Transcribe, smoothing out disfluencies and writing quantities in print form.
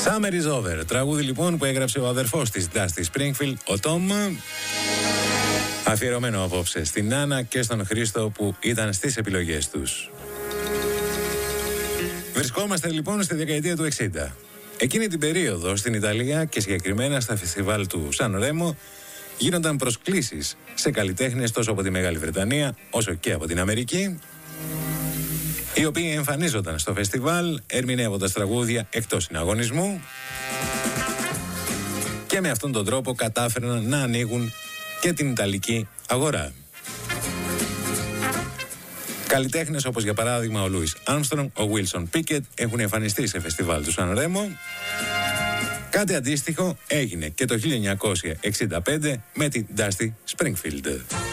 Summer is over. Τραγούδι λοιπόν που έγραψε ο αδερφός της Dusty Springfield, ο Tom. Αφιερωμένο απόψε στην Άννα και στον Χρήστο που ήταν στις επιλογές τους. Βρισκόμαστε λοιπόν στη δεκαετία του 60. Εκείνη την περίοδο στην Ιταλία και συγκεκριμένα στα φεστιβάλ του Σαν Ρέμο γίνονταν προσκλήσεις σε καλλιτέχνες τόσο από τη Μεγάλη Βρετανία όσο και από την Αμερική, οι οποίοι εμφανίζονταν στο φεστιβάλ ερμηνεύοντας τραγούδια εκτός συναγωνισμού και με αυτόν τον τρόπο κατάφεραν να ανοίγουν και την Ιταλική αγορά. Καλλιτέχνες όπως για παράδειγμα ο Λούις Άρμστρονγκ, ο Βίλσον Πίκετ έχουν εμφανιστεί σε φεστιβάλ του Σαν Ρέμο. Κάτι αντίστοιχο έγινε και το 1965 με την Dusty Springfield.